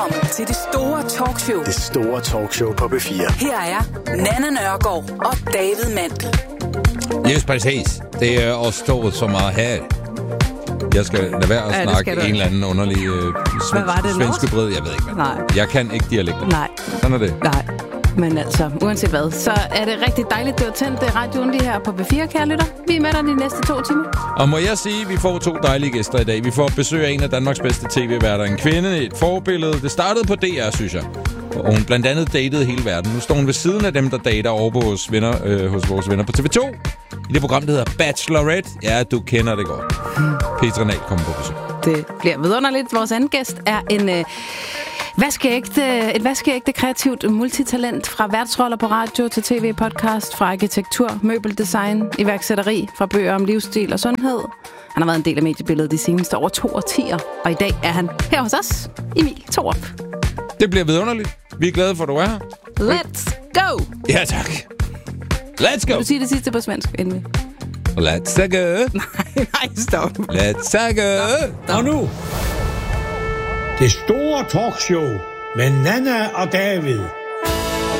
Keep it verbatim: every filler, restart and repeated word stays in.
Til det store talkshow. Det store talkshow på B fire. Her er Nanna Nørgaard og David Mandel. Yes, præcis. Det er også stået så meget her. Jeg skal lade være at Ja, det snakke skal du. en eller anden underlig øh, Hvad var det, svenske norsk? bred. Jeg ved ikke, hvad. Nej. Jeg kan ikke dialekter. Nej. Sådan er det. Nej. Men altså, uanset hvad, så er det rigtig dejligt, du har tændt det radioen lige her på B fire, kære lytter. Vi er med dig de næste to timer. Og må jeg sige, at vi får to dejlige gæster i dag. Vi får besøg af en af Danmarks bedste tv-værter. En kvinde, et forbillede. Det startede på D R, synes jeg. Og hun blandt andet datede hele verden. Nu står hun ved siden af dem, der dater over på vores venner, øh, hos vores venner på T V to. I det program, der hedder Bachelorette. Ja, du kender det godt. Hmm. Petra Nahl kommer på besøg. Det bliver vidunderligt. Vores anden gæst er en... Øh Vaskeægte, et vaskeægte kreativt multitalent fra værtsroller på radio til tv, podcast, fra arkitektur, møbeldesign, iværksætteri, fra bøger om livsstil og sundhed. Han har været en del af mediebilledet de seneste over to årtier, og i dag er han her hos os, Emil Thorup. Det bliver vidunderligt. Vi er glade for, at du er her. Let's go! Ja, tak. Let's go! Vil du sige det sidste på svensk, inden vi... Let's go! Nej, nej, stop. Let's go! Og nu, det store talkshow med Nanna og David.